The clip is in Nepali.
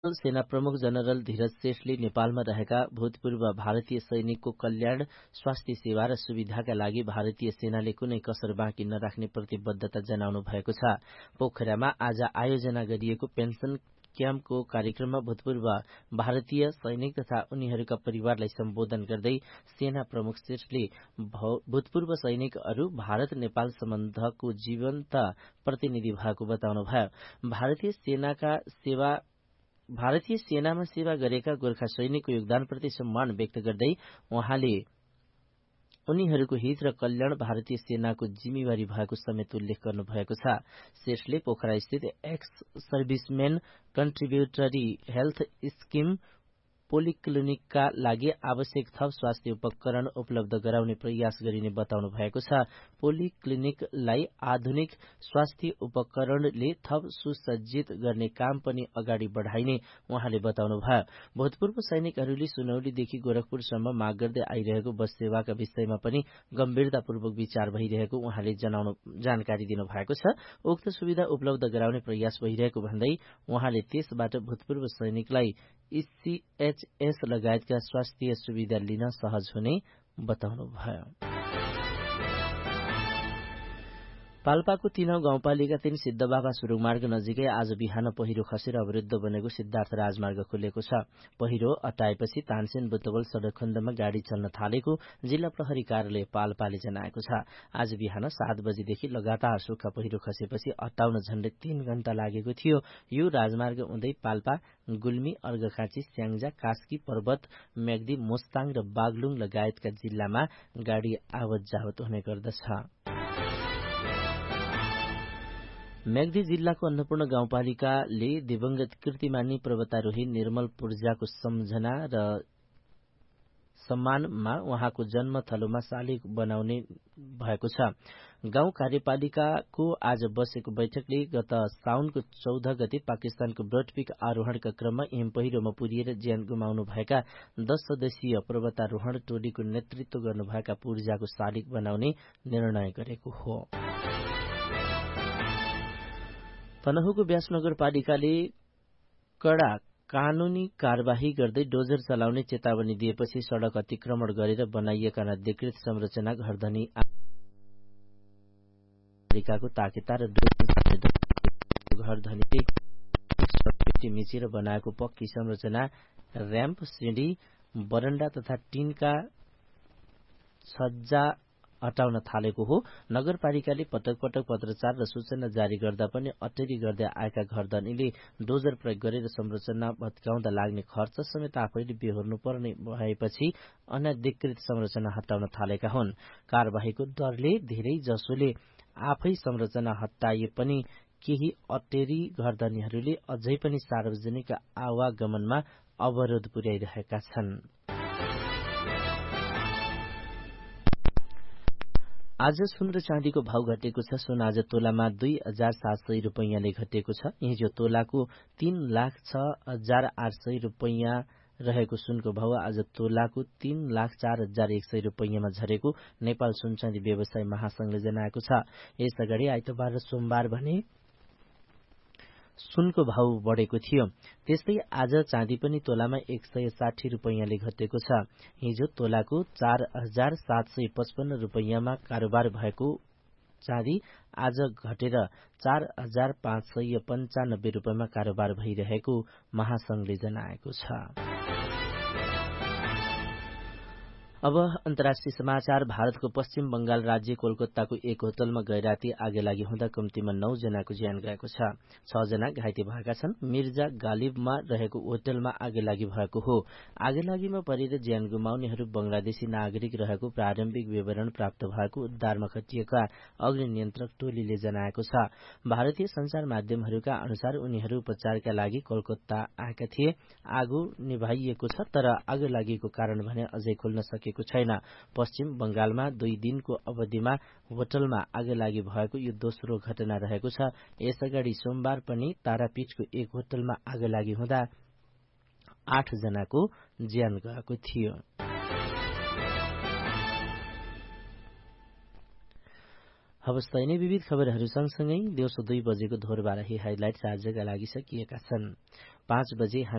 सेना प्रमुख जनरल धीरज सेठले नेपालमा रहेका भूतपूर्व भारतीय सैनिकको कल्याण, स्वास्थ्य सेवा र सुविधाका लागि भारतीय सेनाले कुनै कसर बाँकी नराख्ने प्रतिबद्धता जनाउनु भएको छ। पोखरामा आज आयोजना गरिएको पेन्सन क्याम्पको कार्यक्रममा भूतपूर्व भारतीय सैनिक तथा उनीहरूका परिवारलाई सम्बोधन गर्दै सेना प्रमुख सेठले भूतपूर्व सैनिकहरू भारत नेपाल सम्बन्धको जीवन्त प्रतिनिधि भएको बताउनुभयो। भारतीय सेनामा सेवा गरेका गोर्खा सैनिकको योगदानप्रति सम्मान व्यक्त गर्दै उहाँले उनीहरूको हित र कल्याण भारतीय सेनाको जिम्मेवारी भएको समेत उल्लेख गर्नुभएको छ। सेठले पोखरा स्थित एक्स सर्भिसमेन कन्ट्रिब्युटरी हेल्थ स्किम पोलिक्लिनिकका लागि आवश्यक थप स्वास्थ्य उपकरण उपलब्ध गराउने प्रयास गरिने बताउनु भएको छ। पोलिक्लिनिकलाई आधुनिक स्वास्थ्य उपकरणले थप सुसज्जित गर्ने काम पनि अगाडि बढाइने उहाँले बताउनुभयो। भूतपूर्व सैनिकहरूले सुनौलीदेखि गोरखपुरसम्म माग गर्दै आइरहेको बस सेवाका विषयमा पनि गम्भीरतापूर्वक विचार भइरहेको उहाँले जानकारी दिनुभएको छ। उक्त सुविधा उपलब्ध गराउने प्रयास भइरहेको भन्दै उहाँले त्यसबाट भूतपूर्व सैनिकलाई ECHS लगायतका स्वास्थ्य सुविधा लिन सहज हुने बताउनुभयो। पाल्पाको 3औं गाउँपालिका 3 सिद्धबाबा सुरुङ मार्ग नजिकै आज बिहान पहिरो खसेर अवरुद्ध बनेको सिद्धार्थ राजमार्ग खुलेको छ। पहिरो अटाएपछि तानसेन बुटवल सड़क खण्डमा गाड़ी चल्न थालेको जिल्ला प्रहरी कार्यालय पाल्पाले जनाएको छ। आज बिहान 7 बजेदेखि लगातार सुक्खा पहिरो खसेपछि अटाउन झण्डै 3 घण्टा लागेको थियो। यो राजमार्ग हुँदै पाल्पा, गुल्मी, अर्घखाँची, स्याङ्जा, कास्की, पर्वत, मेग्दी, मोस्ताङ र बागलुङ लगायतका जिल्लामा गाड़ी आवत जावत हुने गर्दछ। मेग्दी जिल्लाको अन्नपूर्ण गाउँपालिकाले दिवंगत कीर्तिमानी पर्वतारोही निर्मल पूर्जाको सम्झना र सम्मानमा उहाँको जन्मथलोमा शालिग बनाउने भएको छ। गाउँ कार्यपालिकाको आज बसेको बैठकले गत साउनको 14 गते पाकिस्तानको ब्रडपिक आरोहणका क्रममा हिम पहिरोमा पुरिएर ज्यान गुमाउनु भएका 10 सदस्यीय पर्वतारोहण टोलीको नेतृत्व गर्नुभएका पूर्जाको शालिग बनाउने निर्णय गरेको हो। तनहुको व्यास नगरपालिकाले कडा कानूनी कार्यवाही गर्दै डोजर चलाउने चेतावनी दिएपछि सड़क अतिक्रमण गरेर बनाइएका अनधिकृत संरचना घरधनी पालिकाको ताकेता र घरधनीले मिचेर बनाएको पक्की संरचना र्याम्प, सिँढी, बरण्डा तथा टिनका छज्जा हटाउन थालेको हो। नगरपालिकाले पटक पटक पत्रचार र सूचना जारी गर्दा पनि अटेरी गर्दै आएका घरधनीले डोजर प्रयोग गरेर संरचना भत्काउँदा लाग्ने खर्च समेत आफैले बेहोर्नु पर्ने भएपछि अनधिकृत संरचना हटाउन थालेका हुन्। कार्यवाहीको डरले धेरै जसोले आफै संरचना हटाए पनि केही अटेरी घरधनीहरूले अझै पनि सार्वजनिक आवागमनमा अवरोध पुर्याइरहेका छन्। आज सुन र चाँदीको भाव घटेको छ। सुन आज तोलामा 2,700 रुपैयाँले घटेको छ। हिजो तोलाको 3,06,800 रुपैयाँ रहेको सुनको भाव आज तोलाको 3,04,100 रुपैयाँमा झरेको नेपाल सुनचाँदी व्यवसाय महासंघले जनाएको छ। यसअगाडि आइतबार र सोमबार भने सुनको भाव बढेको थियो। त्यस्तै आज चाँदी पनि तोलामा 160 रुपैयाँले घटेको छ। हिजो तोलाको 4,755 रुपैयाँमा कारोबार भएको चाँदी आज घटेर 4,595 रुपैयाँमा कारोबार भइरहेको महासंघले जनाएको छ। अब अन्तर्राष्ट्रिय समाचार। भारतको पश्चिम बंगाल राज्य कोलकाताको एक होटलमा गैराती आगेलागी हुँदा कम्तीमा 9 जनाको ज्यान गएको छ। 6 जना घाइते भएका छन्। मिर्जा गालिबमा रहेको होटलमा आगेलागी भएको हो। आगेलागीमा परेर ज्यान गुमाउनेहरू बंगलादेशी नागरिक रहेको प्रारम्भिक विवरण प्राप्त भएको उद्धारमा खटिएका अग्नि नियन्त्रक टोलीले जनाएको छ। भारतीय संचार माध्यमहरूका अनुसार उनीहरू उपचारका लागि कोलकाता आएका थिए। आगो निभाइएको छ तर आगलागीको कारण भने अझै खुल्न सकेको छैन। पश्चिम बंगालमा 2 दिनको अवधिमा होटलमा आगलागी भएको यो दोस्रो घटना रहेको छ। यसअगाडि सोमबार पनि तारापीठको एक होटलमा आगलागी हुँदा 8 जनाको ज्यान गएको थियो। हवस् त यिनै विविध खबरहरू सँगसँगै दिउँसो 2 बजेको धोरबाराही हाइलाइट्स आजका लागि सकिएका छन्। 5 बजे